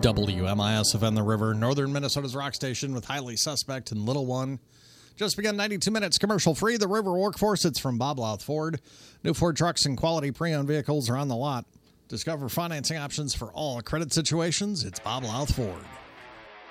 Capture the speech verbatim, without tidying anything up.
W M I S F N The River, northern Minnesota's rock station with Highly Suspect and Little One. Just begun ninety-two minutes commercial-free. The River Workforce, it's from Bob Louth Ford. New Ford trucks and quality pre-owned vehicles are on the lot. Discover financing options for all credit situations. It's Bob Louth Ford.